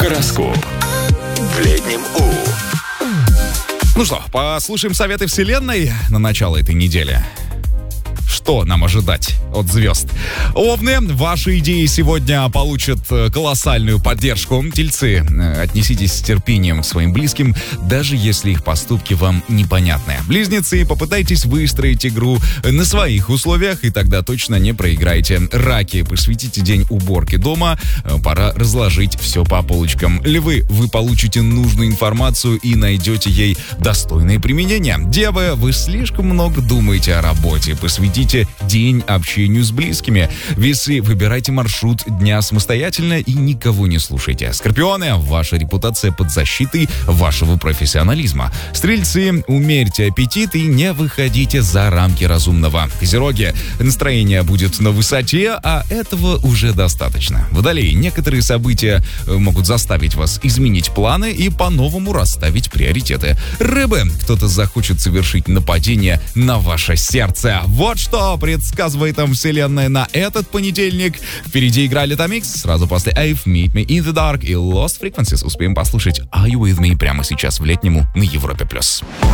Гороскоп в летнем У. Ну что, послушаем советы Вселенной на начало этой недели. Что нам ожидать от звезд? Овны, ваши идеи сегодня получат колоссальную поддержку. Тельцы, отнеситесь с терпением к своим близким, даже если их поступки вам непонятны. Близнецы, попытайтесь выстроить игру на своих условиях, и тогда точно не проиграете. Раки, посвятите день уборке дома, пора разложить все по полочкам. Львы, вы получите нужную информацию и найдете ей достойное применение. Девы, вы слишком много думаете о работе, посвятите день общению с близкими. Весы, выбирайте маршрут дня самостоятельно и никого не слушайте. Скорпионы, ваша репутация под защитой вашего профессионализма. Стрельцы, умерьте аппетит и не выходите за рамки разумного. Козероги, настроение будет на высоте, а этого уже достаточно. Водолеи, некоторые события могут заставить вас изменить планы и по-новому расставить приоритеты. Рыбы, кто-то захочет совершить нападение на ваше сердце. Вот что предсказывает нам Вселенная на этот понедельник. Впереди игра Летомикс. Сразу после Ave, Meet Me in the Dark и Lost Frequencies успеем послушать Are You With Me прямо сейчас в летнему на Европе+.